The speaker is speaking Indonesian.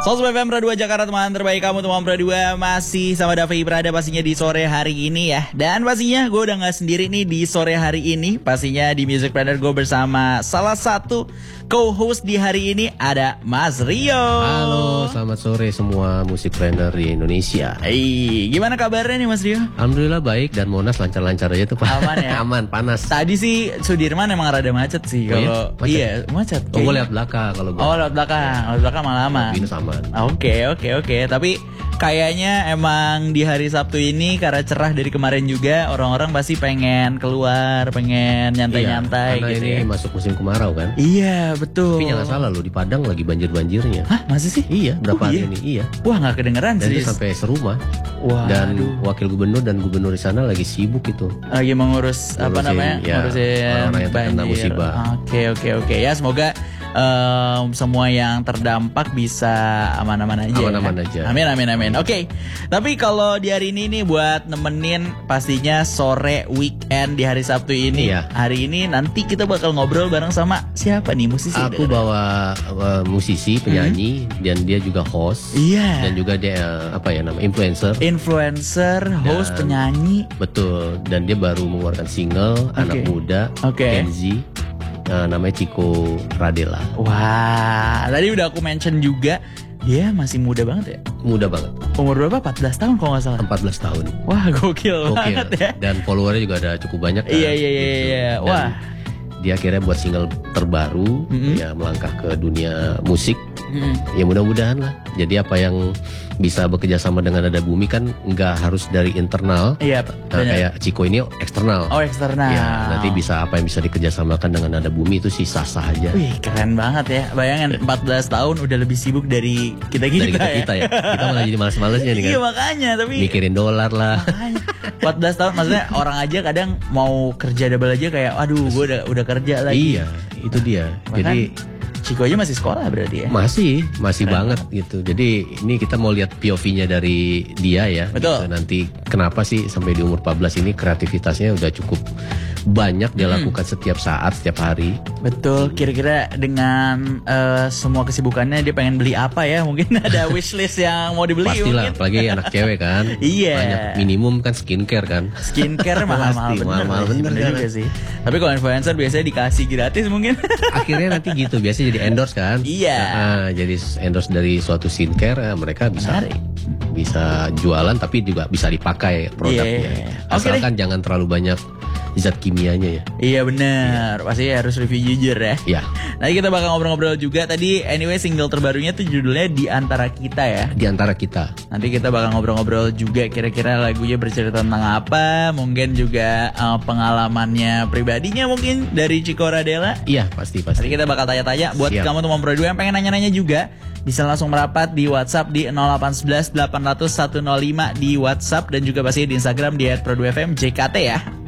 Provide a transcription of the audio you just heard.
Soulsby FM Pro 2 Jakarta, teman terbaik kamu, teman Pro 2. Masih sama Davi Prada pastinya di sore hari ini ya. Dan pastinya gue udah gak sendiri nih di sore hari ini. Pastinya di Music Planner gue bersama salah satu co-host di hari ini, ada Mas Rio. Halo, selamat sore semua Music Planner di Indonesia. Gimana kabarnya nih Mas Rio? Alhamdulillah baik, dan Monas lancar-lancar aja tuh Pak. Aman ya? Aman, panas. Tadi sih Sudirman emang rada macet sih. Kalau iya macet. Oh, gue lewat belakang kalau gue. Oh, lewat belakang malah aman. Binus aman. Oke. Tapi kayaknya emang di hari Sabtu ini karena cerah dari kemarin juga, orang-orang pasti pengen keluar, pengen nyantai-nyantai karena gitu ini ya. masuk musim kemarau kan. Iya betul. Tapi jangan salah loh, di Padang lagi banjir-banjirnya. Hah, masih sih? Iya, berapa hari iya? ini? Iya. Wah, nggak kedengeran Dan sih. itu sampai serumah. Wah, dan wakil gubernur dan gubernur di sana lagi sibuk itu. Lagi mengurus apa namanya? Ngurusin orang yang terkena musibah. Oke. Ya semoga semua yang terdampak bisa aman-aman aja. Aman-aman aja. Amin. Oke. Tapi kalau di hari ini nih buat nemenin pastinya sore weekend di hari Sabtu ini. Iya. Hari ini nanti kita bakal ngobrol bareng sama siapa nih musisi? Aku bawa musisi, penyanyi, dan dia juga host. Iya. Dan juga dia influencer, host, penyanyi. Betul. Dan dia baru mengeluarkan single, anak muda, Gen Z. Namanya Chico Radela. Wah, tadi udah aku mention juga, dia masih muda banget ya? Muda banget. Umur berapa? 14 tahun kalau nggak salah. 14 tahun. Wah, gokil banget ya. Dan followernya juga ada cukup banyak kan. Iya. Gitu. Wah. Dia akhirnya buat single terbaru, ya melangkah ke dunia musik. Ya mudah-mudahan lah. Jadi apa yang bisa bekerja sama dengan Nada Bumi kan nggak harus dari internal. Iya. Kayak Chico ini eksternal. Oh, eksternal. Ya, nanti bisa apa yang bisa dikerjasamakan dengan Nada Bumi itu sih sah-sah aja. Wih, keren banget ya. Bayangin 14 tahun udah lebih sibuk dari kita ya. Kita malah jadi males-malesnya nih kan. Iya, makanya tapi mikirin dolar lah. Makanya 14 tahun maksudnya orang aja kadang mau kerja double aja kayak aduh gue udah kerja lagi. Iya, itu dia. Bahkan jadi Chico aja masih sekolah berarti ya? Masih banget gitu. Jadi ini kita mau lihat POV-nya dari dia ya. Betul. Gitu. Nanti kenapa sih sampai di umur 14 ini kreativitasnya udah cukup banyak dia lakukan setiap saat, setiap hari. Betul. Kira-kira dengan semua kesibukannya dia pengen beli apa ya? Mungkin ada wishlist yang mau dibeli. Pastilah, mungkin. apalagi anak cewek kan. Iya. Banyak minimum kan skincare kan. Skincare mahal-mahal bener juga sih. Tapi kalau influencer biasanya dikasih gratis mungkin. Akhirnya nanti gitu, biasanya jadi endorse kan. Iya. Jadi endorse dari suatu skincare, mereka bisa jualan tapi juga bisa dipakai produknya. Asalkan jangan terlalu banyak zat kimianya ya. Iya benar. Pasti harus review jujur ya. Iya. Nanti kita bakal ngobrol-ngobrol juga. Tadi anyway single terbarunya tuh judulnya Di Antara Kita ya. Di Antara Kita. Nanti kita bakal ngobrol-ngobrol juga kira-kira lagunya bercerita tentang apa. Mungkin juga pengalamannya pribadinya mungkin dari Chico Radela. Iya pasti. Nanti kita bakal tanya-tanya. Buat kamu teman Pro 2 yang pengen nanya-nanya juga, bisa langsung merapat di WhatsApp di 0811 800 105 di WhatsApp. Dan juga pasti di Instagram di @pro2fmjkt ya.